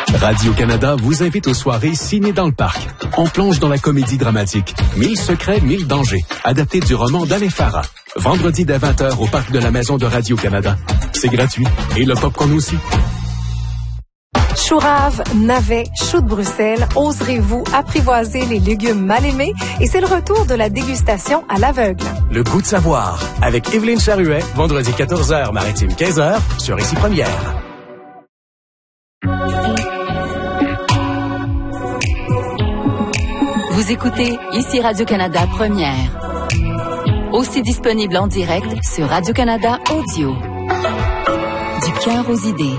Radio-Canada vous invite aux soirées Ciné dans le Parc. On plonge dans la comédie dramatique 1000 secrets, 1000 dangers, adapté du roman d'Alain Farah. Vendredi dès 20h au Parc de la Maison de Radio-Canada. C'est gratuit. Et le popcorn aussi. Chou rave, navets, choux de Bruxelles, oserez-vous apprivoiser les légumes mal aimés? Et c'est le retour de la dégustation à l'aveugle. Le goût de savoir, avec Evelyne Charuet, vendredi 14h, maritime 15h, sur Ici Première. Vous écoutez Ici Radio-Canada Première. Aussi disponible en direct sur Radio-Canada Audio. Du cœur aux idées.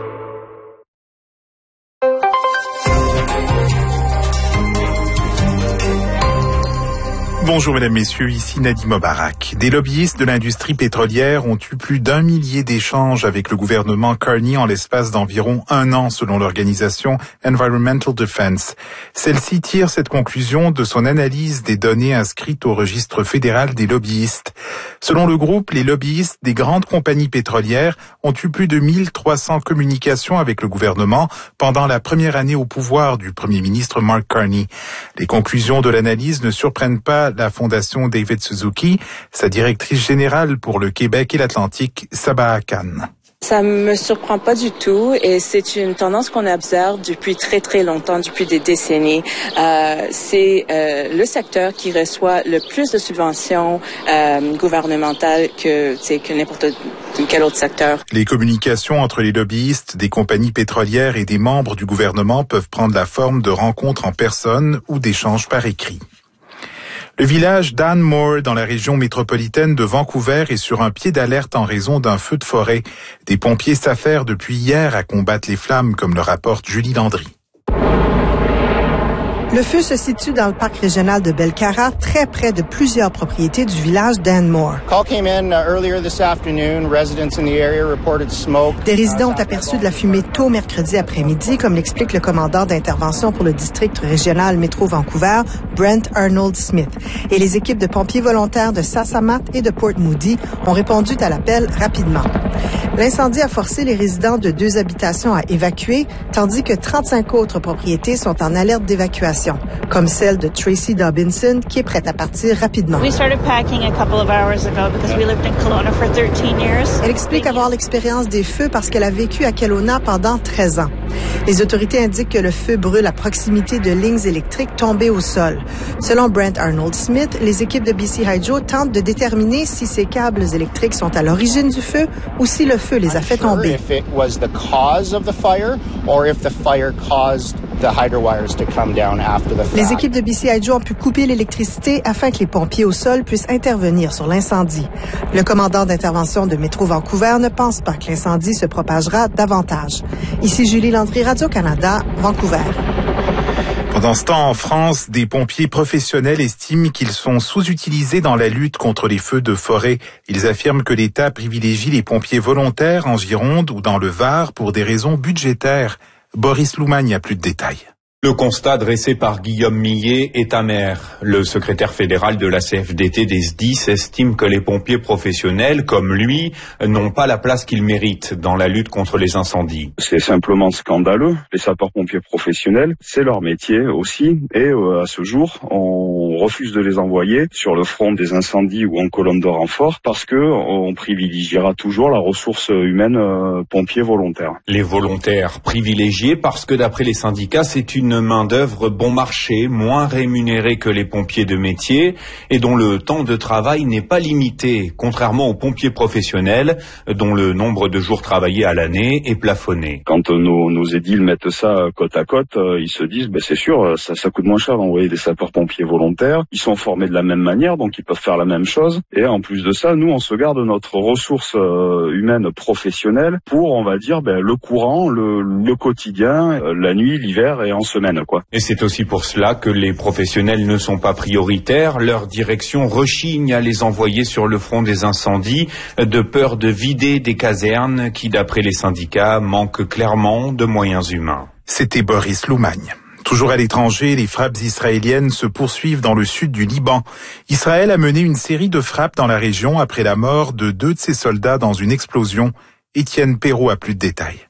Bonjour mesdames, messieurs, ici Nadim Obarak. Des lobbyistes de l'industrie pétrolière ont eu plus d'1 millier d'échanges avec le gouvernement Carney en l'espace d'environ 1 an selon l'organisation Environmental Defense. Celle-ci tire cette conclusion de son analyse des données inscrites au registre fédéral des lobbyistes. Selon le groupe, les lobbyistes des grandes compagnies pétrolières ont eu plus de 1300 communications avec le gouvernement pendant la première année au pouvoir du Premier ministre Mark Carney. Les conclusions de l'analyse ne surprennent pas la fondation David Suzuki, sa directrice générale pour le Québec et l'Atlantique, Sabahat Khan. Ça me surprend pas du tout et c'est une tendance qu'on observe depuis très très longtemps, depuis des décennies. C'est le secteur qui reçoit le plus de subventions gouvernementales que n'importe quel autre secteur. Les communications entre les lobbyistes des compagnies pétrolières et des membres du gouvernement peuvent prendre la forme de rencontres en personne ou d'échanges par écrit. Le village Danmore, dans la région métropolitaine de Vancouver, est sur un pied d'alerte en raison d'un feu de forêt. Des pompiers s'affairent depuis hier à combattre les flammes, comme le rapporte Julie Landry. Le feu se situe dans le parc régional de Belcara, très près de plusieurs propriétés du village d'Anmore. Des résidents ont aperçu de la fumée tôt mercredi après-midi, comme l'explique le commandant d'intervention pour le district régional Métro Vancouver, Brent Arnold Smith. Et les équipes de pompiers volontaires de Sasamat et de Port Moody ont répondu à l'appel rapidement. L'incendie a forcé les résidents de 2 habitations à évacuer, tandis que 35 autres propriétés sont en alerte d'évacuation, comme celle de Tracy Dobinson, qui est prête à partir rapidement. Elle explique avoir l'expérience des feux parce qu'elle a vécu à Kelowna pendant 13 ans. Les autorités indiquent que le feu brûle à proximité de lignes électriques tombées au sol. Selon Brent Arnold Smith, les équipes de BC Hydro tentent de déterminer si ces câbles électriques sont à l'origine du feu ou si le feu les a fait tomber. Les équipes de BC Hydro ont pu couper l'électricité afin que les pompiers au sol puissent intervenir sur l'incendie. Le commandant d'intervention de Métro Vancouver ne pense pas que l'incendie se propagera davantage. Ici Julie Landry, Radio-Canada, Vancouver. Pendant ce temps, en France, des pompiers professionnels estiment qu'ils sont sous-utilisés dans la lutte contre les feux de forêt. Ils affirment que l'État privilégie les pompiers volontaires en Gironde ou dans le Var pour des raisons budgétaires. Boris Loumagne a plus de détails. Le constat dressé par Guillaume Millet est amer. Le secrétaire fédéral de la CFDT des SDIS estime que les pompiers professionnels, comme lui, n'ont pas la place qu'ils méritent dans la lutte contre les incendies. C'est simplement scandaleux. Les sapeurs-pompiers professionnels, c'est leur métier aussi. Et à ce jour, on refuse de les envoyer sur le front des incendies ou en colonne de renfort parce que on privilégiera toujours la ressource humaine pompiers volontaires. Les volontaires privilégiés parce que d'après les syndicats, c'est une main-d'œuvre bon marché, moins rémunérée que les pompiers de métier et dont le temps de travail n'est pas limité, contrairement aux pompiers professionnels dont le nombre de jours travaillés à l'année est plafonné. Quand nos édiles mettent ça côte à côte, ils se disent c'est sûr, ça coûte moins cher d'envoyer des sapeurs-pompiers volontaires, ils sont formés de la même manière, donc ils peuvent faire la même chose. Et en plus de ça, nous on se garde notre ressource humaine professionnelle pour, on va dire, le courant, le quotidien, la nuit, l'hiver et en semaine. Et c'est aussi pour cela que les professionnels ne sont pas prioritaires. Leur direction rechigne à les envoyer sur le front des incendies de peur de vider des casernes qui, d'après les syndicats, manquent clairement de moyens humains. C'était Boris Loumagne. Toujours à l'étranger, les frappes israéliennes se poursuivent dans le sud du Liban. Israël a mené une série de frappes dans la région après la mort de 2 de ses soldats dans une explosion. Étienne Perrault a plus de détails.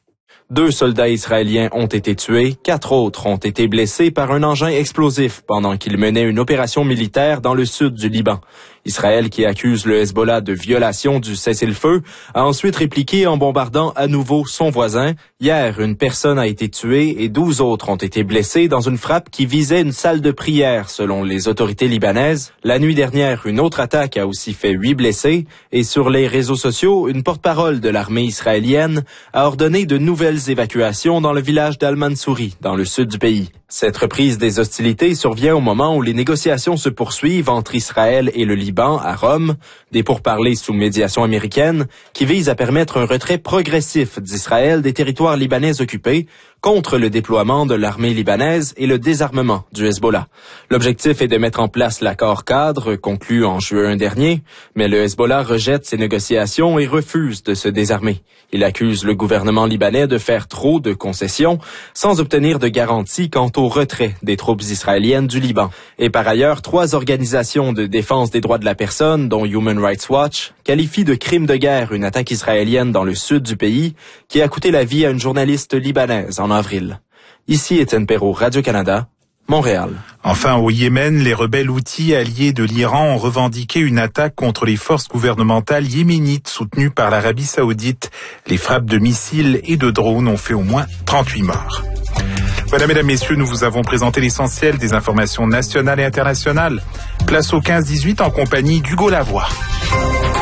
2 soldats israéliens ont été tués, 4 autres ont été blessés par un engin explosif pendant qu'ils menaient une opération militaire dans le sud du Liban. Israël, qui accuse le Hezbollah de violation du cessez-le-feu, a ensuite répliqué en bombardant à nouveau son voisin. Hier, une personne a été tuée et 12 autres ont été blessés dans une frappe qui visait une salle de prière, selon les autorités libanaises. La nuit dernière, une autre attaque a aussi fait 8 blessés. Et sur les réseaux sociaux, une porte-parole de l'armée israélienne a ordonné de nouvelles évacuations dans le village d'Al-Mansouri, dans le sud du pays. Cette reprise des hostilités survient au moment où les négociations se poursuivent entre Israël et le Liban à Rome, des pourparlers sous médiation américaine qui visent à permettre un retrait progressif d'Israël des territoires libanais occupés contre le déploiement de l'armée libanaise et le désarmement du Hezbollah. L'objectif est de mettre en place l'accord cadre conclu en juin dernier, mais le Hezbollah rejette ces négociations et refuse de se désarmer. Il accuse le gouvernement libanais de faire trop de concessions sans obtenir de garantie quant au retrait des troupes israéliennes du Liban. Et par ailleurs, 3 organisations de défense des droits de la personne, dont Human Rights Watch, qualifient de crime de guerre une attaque israélienne dans le sud du pays qui a coûté la vie à une journaliste libanaise en avril. Ici Étienne Perrault, Radio-Canada, Montréal. Enfin, au Yémen, les rebelles houthis alliés de l'Iran ont revendiqué une attaque contre les forces gouvernementales yéménites soutenues par l'Arabie saoudite. Les frappes de missiles et de drones ont fait au moins 38 morts. Voilà, mesdames, messieurs, nous vous avons présenté l'essentiel des informations nationales et internationales. Place au 15-18 en compagnie d'Hugo Lavoie.